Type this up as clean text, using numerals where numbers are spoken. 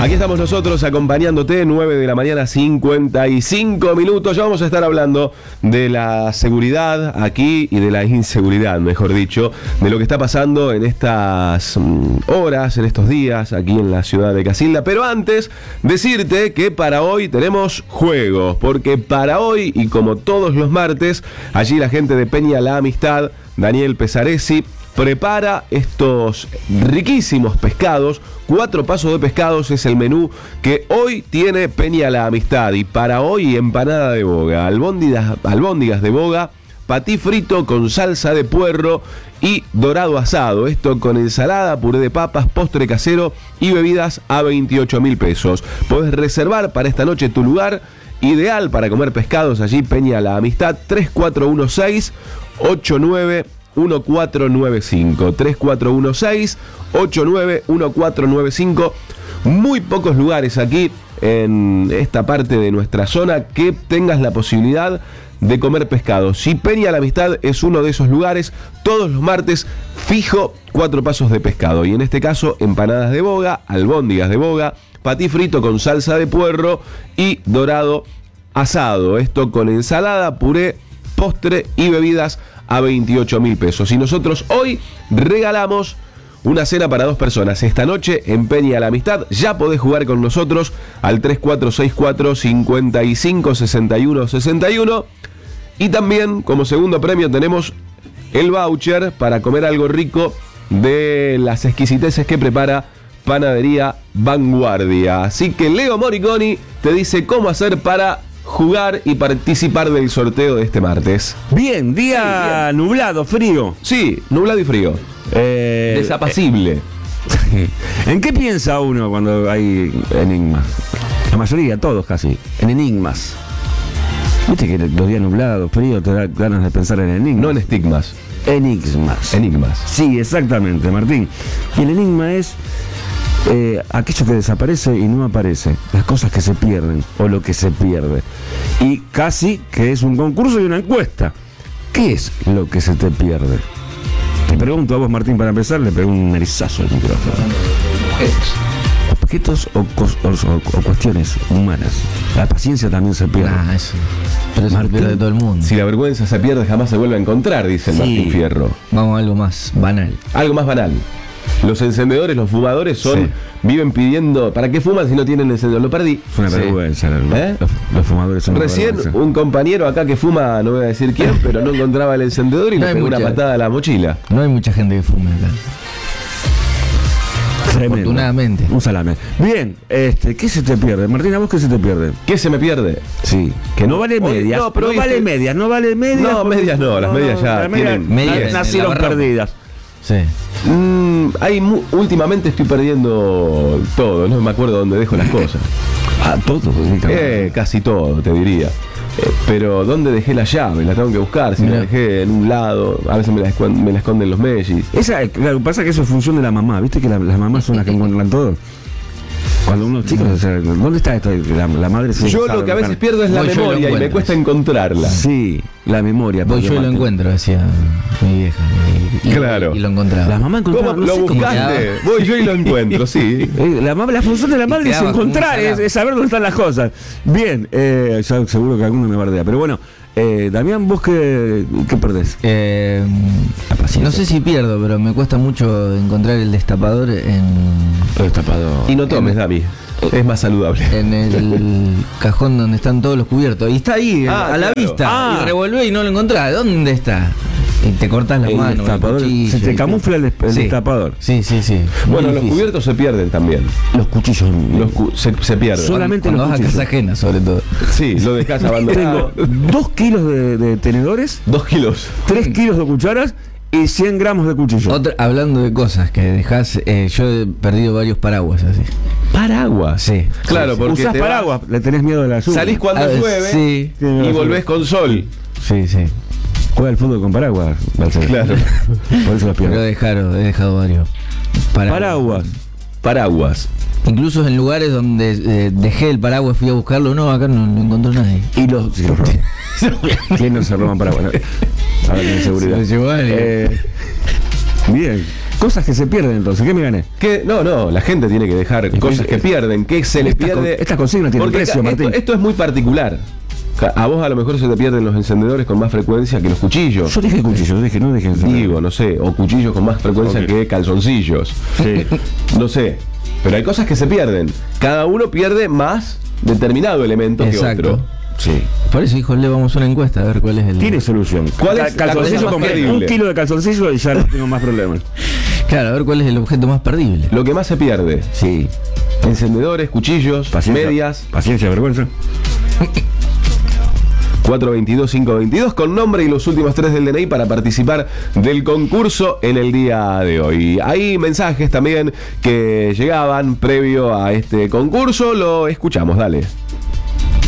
Aquí estamos nosotros acompañándote, 9 de la mañana, 55 minutos. Ya vamos a estar hablando de la seguridad aquí y de la inseguridad, mejor dicho, de lo que está pasando en estas horas, en estos días, aquí en la ciudad de Casilda. Pero antes, decirte que para hoy tenemos juegos, porque para hoy, y como todos los martes, allí la gente de Peña La Amistad, Daniel Pesaresi, prepara estos riquísimos pescados. 4 pasos de pescados es el menú que hoy tiene Peña La Amistad. Y para hoy, empanada de boga, albóndigas de boga, patí frito con salsa de puerro y dorado asado. Esto con ensalada, puré de papas, postre casero y bebidas a 28.000 pesos. Podés reservar para esta noche tu lugar ideal para comer pescados allí, Peña La Amistad, 3416-891495, 3416-891495. Muy pocos lugares aquí en esta parte de nuestra zona que tengas la posibilidad de comer pescado. Si Peña La Amistad es uno de esos lugares, todos los martes fijo 4 pasos de pescado. Y en este caso, empanadas de boga, albóndigas de boga, patí frito con salsa de puerro y dorado asado. Esto con ensalada, puré, postre y bebidas a 28.000 pesos. Y nosotros hoy regalamos una cena para 2 personas. Esta noche en Peña La Amistad ya podés jugar con nosotros al 3464-556161. Y también como segundo premio tenemos el voucher para comer algo rico de las exquisiteces que prepara Panadería Vanguardia. Así que Leo Moriconi te dice cómo hacer para jugar y participar del sorteo de este martes. Bien, día bien. Nublado, frío. Sí, nublado y frío. Desapacible. ¿En qué piensa uno cuando hay enigmas? La mayoría, todos casi, en enigmas. Viste que los días nublados, frío, te da ganas de pensar en enigmas. No en estigmas. Enigmas. Enigmas. Sí, exactamente, Martín. Y el enigma es aquello que desaparece y no aparece, las cosas que se pierden o lo que se pierde. Y casi que es un concurso y una encuesta. ¿Qué es lo que se te pierde? Te pregunto a vos, Martín, para empezar, le pego un narizazo al micrófono. Objetos o cuestiones humanas. La paciencia también se pierde. Eso. Pero eso se pierde de todo el mundo. Si la vergüenza se pierde, jamás se vuelve a encontrar, dice el Martín Fierro. Vamos a algo más banal. Algo más banal. Los encendedores, los fumadores viven pidiendo. ¿Para qué fuman si no tienen encendedor? Lo perdí. Es una vergüenza. Los fumadores son Recién un compañero acá que fuma, no voy a decir quién, pero no encontraba el encendedor y le pegó una patada a la mochila. No hay mucha gente que fume acá. Tremendo. Afortunadamente. Un salame. Bien, ¿qué se te pierde? Martín, ¿a vos qué se te pierde? ¿Qué se me pierde? Sí. Que no vale medias. No, pero vale medias, no vale medias. No, medias no, las medias ya tienen. Nacieron perdidas. Sí. Últimamente estoy perdiendo todo, no me acuerdo dónde dejo las cosas. Todo. Casi todo, te diría. Pero ¿dónde dejé la llave? La tengo que buscar. Si la dejé en un lado, a veces me la esconden los mellis. Claro, pasa que eso es función de la mamá. ¿Viste que las mamás son las que encuentran todo? Cuando uno es chico, o sea, ¿dónde está esto? La madre se Yo lo que a veces pierdo es la memoria y me cuesta encontrarla. Sí, la memoria. Voy yo lo encuentro, decía mi vieja. Claro. Y lo encontraba. Las mamás encontraban. ¿Cómo lo buscaste? Voy yo y lo encuentro, sí. La función de la madre es encontrar, es saber dónde están las cosas. Bien, ya seguro que alguno me bardea. Pero bueno, Damián, ¿vos qué perdés? No sé si pierdo, pero me cuesta mucho encontrar el destapador en... El destapador. Y no tomes, Dami. Es más saludable. En el cajón donde están todos los cubiertos. Y está ahí, a la vista. Y revolvé y no lo encontrás. ¿Dónde está? Y te cortas las manos. Se te camufla el destapador. Sí. Bueno, los cubiertos se pierden también. Los cuchillos se pierden. Solamente cuando los vas a casa ajena, sobre todo. Sí, lo dejás abandonado. Tengo 2 kilos de tenedores, 2 kilos, 3 kilos de cucharas y 100 gramos de cuchillo. Hablando de cosas que dejás, yo he perdido varios paraguas así. ¿Paraguas? Sí. Claro, porque usás paraguas, le tenés miedo de la lluvia. Salís cuando llueve y volvés con sol. Sí. Juega el fútbol con paraguas, Balcells. Claro. Por eso los pierdo. Pero he dejado varios. Paraguas. Incluso en lugares donde dejé el paraguas, fui a buscarlo, no, acá no lo encontró nadie. Y los roban. ¿Quién no se roban paraguas? A ver, en seguridad. Se lo llevó alguien. Bien. Cosas que se pierden entonces, ¿qué me gané? No, la gente tiene que dejar cosas que pierden, que se les pierde. Esta consigna tiene precio, Martín. Esto es muy particular. A vos a lo mejor se te pierden los encendedores con más frecuencia que los cuchillos. Yo dije cuchillos, no dije encendedores. Digo, no sé, o cuchillos con más frecuencia que calzoncillos. Sí. No sé, pero hay cosas que se pierden. Cada uno pierde más determinado elemento que otro. Sí. Por eso, híjole, vamos a una encuesta a ver cuál es el... Tiene solución. ¿Cuál es calzoncillo? perdible? Un kilo de calzoncillo y ya no tengo más problemas. Claro, a ver cuál es el objeto más perdible. Lo que más se pierde. Sí. Encendedores, cuchillos, medias. Paciencia, vergüenza. 422-522 con nombre y los últimos 3 del DNI para participar del concurso en el día de hoy. Hay mensajes también que llegaban previo a este concurso, lo escuchamos, dale.